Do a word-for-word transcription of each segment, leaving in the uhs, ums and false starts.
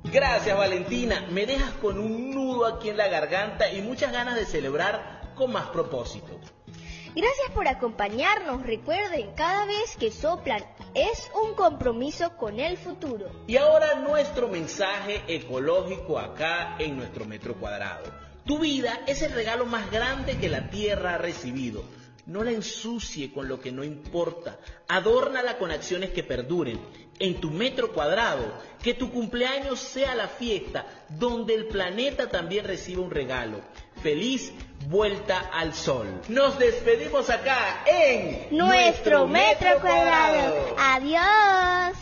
Gracias, Valentina. Me dejas con un nudo aquí en la garganta y muchas ganas de celebrar con más propósito. Gracias por acompañarnos. Recuerden, cada vez que soplan es un compromiso con el futuro. Y ahora nuestro mensaje ecológico acá en nuestro metro cuadrado. Tu vida es el regalo más grande que la tierra ha recibido. No la ensucie con lo que no importa. Adórnala con acciones que perduren. En tu metro cuadrado, que tu cumpleaños sea la fiesta donde el planeta también reciba un regalo. Feliz vuelta al sol. Nos despedimos acá en nuestro metro cuadrado. Adiós.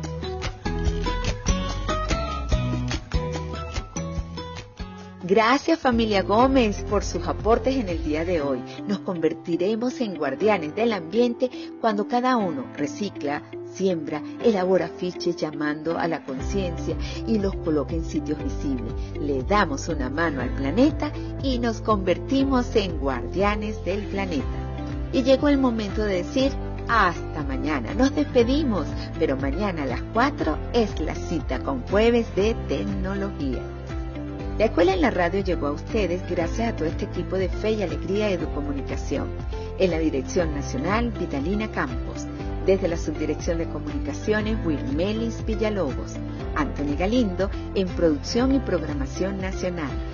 Gracias, familia Gómez, por sus aportes en el día de hoy. Nos convertiremos en guardianes del ambiente cuando cada uno recicla, siembra, elabora afiches llamando a la conciencia y los coloca en sitios visibles. Le damos una mano al planeta y nos convertimos en guardianes del planeta. Y llegó el momento de decir hasta mañana. Nos despedimos, pero mañana a las cuatro es la cita con Jueves de Tecnología. La Escuela en la Radio llegó a ustedes gracias a todo este equipo de Fe y Alegría Educomunicación. En la Dirección Nacional, Vitalina Campos. Desde la Subdirección de Comunicaciones, Wilmelis Villalobos. Anthony Galindo en Producción y Programación Nacional.